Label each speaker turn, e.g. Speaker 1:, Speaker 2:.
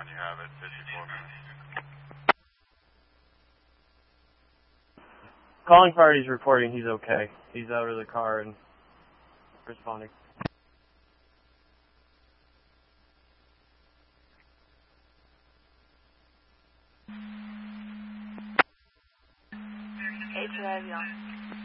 Speaker 1: 10, you have it, 54 minutes.
Speaker 2: Calling party's reporting he's okay. He's out of the car and responding.
Speaker 3: Hey, drive on.